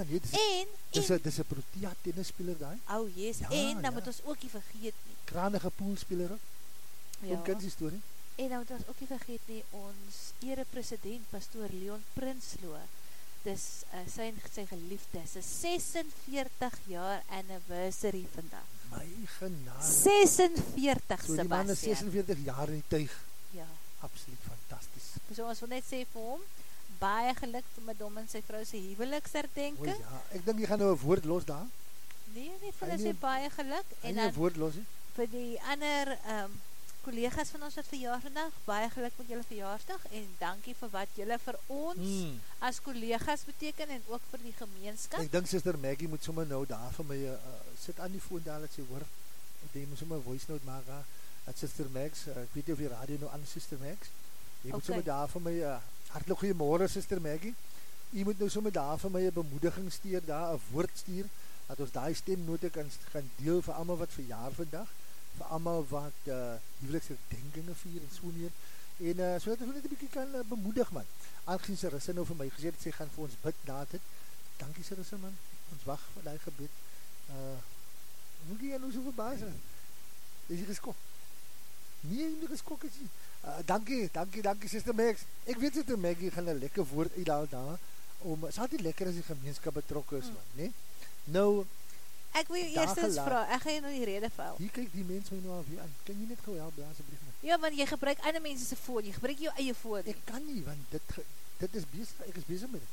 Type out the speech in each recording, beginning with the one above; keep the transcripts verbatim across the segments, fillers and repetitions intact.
nee, dis, En, dis, en a, dis 'n Protea tennisspeler daai. oh yes, Ja, en dan ja. moet ons ook nie vergeet nie. Krangige poolspeler ook. Ja. Kom kind die storie. En dan moet ons ook nie vergeet nie, ons ere-president, pastoor Leon Prinsloo, dis uh, sy, sy geliefde, sy sesenveertig jaar anniversary vandag. My genade. sesenveertig, So die man is Sebastian. sesenveertig jaar in die tuig. Ja. Absoluut fantasties. So ons wil net sê vir hom, baie geluk met hom en sy vrou se O huweliksherdenking. ja, ek dink jy gaan nou 'n woord los daar. Nee, net vir Hy hulle sê neem- baie geluk. En En nie 'n dan woord los nie. vir die ander um, collega's van ons wat verjaar vandag, baie geluk met julle verjaarsdag en dankie vir wat julle vir ons Hmm. as collega's beteken en ook vir die gemeenskap. Ek dink Suster Maggie moet sommer nou daar vir my uh, sit aan die foon daar dat sy hoor. Ek dink moet sommer 'n voice note maak daar. Dat Suster Max, uh, ek weet nie of die radio nou aan Suster Max. Jy moet Okay. sommer daar vir my uh, hartlik goeiemôre Suster Maggie. Jy moet nou sommer daar vir my 'n bemoediging stuur, daar 'n woord stuur dat ons daai stemnote kan gaan deel vir almal wat verjaar vandag, vir almal wat uh, huweliksherdenkinge vier en so meer. En uh, sodat ons net 'n bietjie kan uh, bemoedig man. Aangesien Sarissa nou vir my gesê het sy gaan vir ons bid na dit. Dankie Sarissa man. Ons wag vir daai gebed. Uh moet jy nou so verbaas wees? Is jy geskok? Nee, nie geskok is jy. Uh, dankie, dankie, dankie Suster Max. Ek weet Suster Maggie gaan 'n lekker woord uithaal daar om is altyd lekker as die gemeenskap betrokke is, man, né? Nou Ek wil jou Daar eerstens gelaat. vra, ek gaan jou nou die rede val. hier kyk die mens my nou al weer aan. Kan jy net gou help daar asseblief net? Ja, want jy gebruik ander mense se foon, jy gebruik jou eie foon. Ek kan nie want dit ge- dit is besig, ek is besig met dit.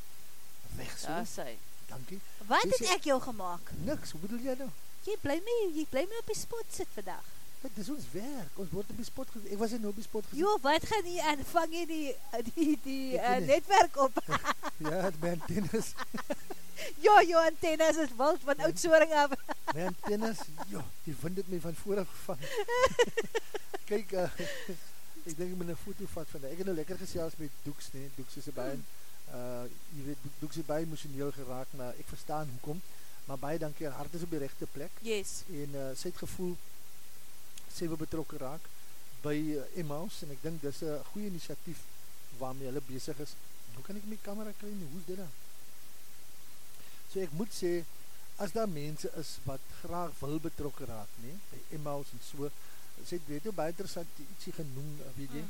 Weg so. Daar sê. Dankie. Wat Jy het sê- ek jou gemaak? Niks, hoe bedoel jy nou? Jy bly my, jy bly my op die spot sit vandag. Dit is ons werk. Ons word op die spot gezet. Ek was er nou op die spot gezet. Jo, wat gaan jy aan? Vang jy die die die Ek uh, weet nie. netwerk op? Ja, het my antennes. Jo, jou antennes is wild van Oudtshoorn af. My antennes, joh, die wind het my van voor af gevang. Kyk, uh, ek dink ek moet 'n foto vat van dit. Ek het nou lekker gesels met Doeks, nee. Doeks is baie, uh, jy weet, Doeks is baie emosioneel geraak, maar ek verstaan hoekom. Maar baie dankie, haar hart is op die regte plek. Yes. En uh, sy het gevoel, sy wil betrokke raak by uh, Emmaus, en ek dink dis 'n goeie inisiatief waarmee hulle besig is. Hoe kan ek my kamera kry nie? Hoe is dit dan? So ek moet sê, as daar mense is wat graag wil betrokke raak, nee, by Emmaus en so, sy het weet jou baie interessant ietsie genoem, weet jy, Mm.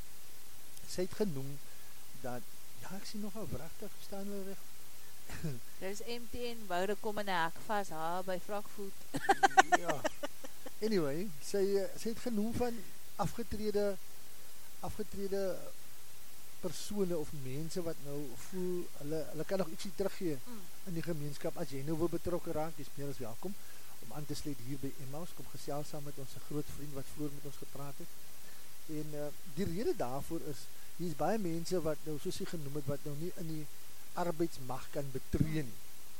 sy het genoem dat, ja, ek sien nogal wragtig, staan hulle reg. Dit is M T N, Woude kom in 'n hek vas, haar by Frankfurt. Ja, anyway, sy, uh, sy het genoem van afgetrede, afgetrede persone of mense wat nou voel, hulle, hulle kan nog ietsie teruggee Mm. in die gemeenskap, as jy nou wil betrokke raak, jy is meer as welkom, om aan te sluit hier by Emmaus, kom gesels saam met ons groot vriend wat vroeër met ons gepraat het, en uh, die rede daarvoor is, hier is baie mense wat nou, soos jy genoem het, wat nou nie in die arbeidsmag kan betree nie,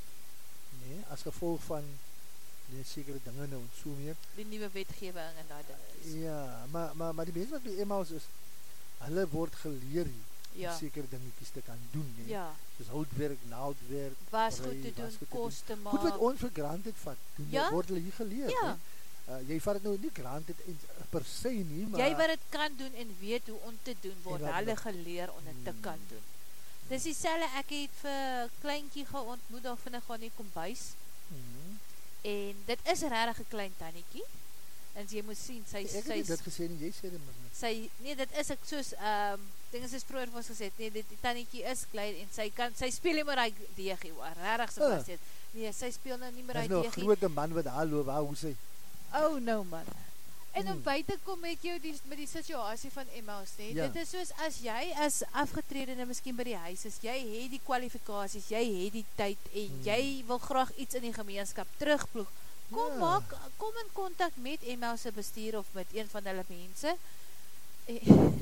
nee, as gevolg van nee, sekere dinge nou en so meer, Die nuwe wetgewing en daai dingetjies. ja, maar, maar, maar die mense wat by Emmaus is, hulle word geleer hier, Ja. om sekere dingetjies te kan doen, nee, Ja. soos houtwerk, naaldwerk, Was brei, goed te doen, was goed te kos te maak. goed wat ons vir granted vat, doen, Ja? word hulle hier geleer, Ja. nee? Uh, jy vat het nou nie granted en, per se nie, maar Jy wat dit kan doen en weet hoe om te doen, word En wat hulle nog- geleer om dit te Hmm. kan doen. Dis dieselfde, ek het vir kleintjie geontmoet daar vinnig aan die kombuis, hmm, en dit is regtig 'n klein tannetjie, en jy moet sien, sy, ek het sy, nie dit gesê nie, jy sê dit maar nie. sy, nee, dit is ek soos, um, dinge soos vroeër vir ons gesê, nee, dit, die tannetjie is klein, en sy kan, sy speel nie meer hy deegie, regtig so Ah. vas dit, nee, sy speel nou nie meer Dit hy is nou 'n deegie, grote man wat daar loop, waar hoe sy, oh nou man, en om Hmm. buite kom ek jou die, met die situasie van Emmaus, nee, Ja. dit is soos, as jy as afgetredene miskien by die huis is, jy het die kwalifikasies, jy het die tyd, en Hmm. jy wil graag iets in die gemeenskap terugploeg, kom Ja. maak, kom in kontak met Emmaus se bestuur, of met een van hulle mense, en,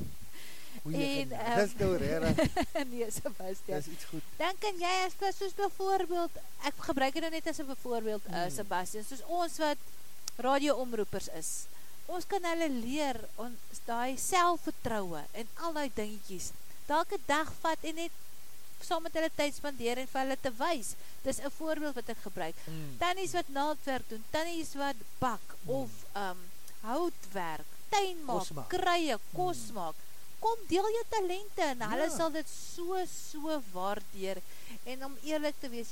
goeie En, genade, um, dis nou rarig, nee, Sebastian, dis iets goed, dan kan jy as, soos bijvoorbeeld, ek gebruik het nou net as een voorbeeld, uh, Hmm. Sebastian, soos ons wat radioomroepers is, ons kan hulle leer, ons daai selfvertroue, en al die dingetjies, dalk 'n dag vat, en net saam met hulle tyd spandeer, en vir hulle te wys, dis 'n voorbeeld wat ek gebruik, hmm. tannies wat naaldwerk doen, tannies wat bak, Hmm. of um, houtwerk, tuin maak, Kos maak. krye, kos Hmm. maak, kom deel jou talente, en hulle Ja. sal dit so, so waardeer, en om eerlik te wees,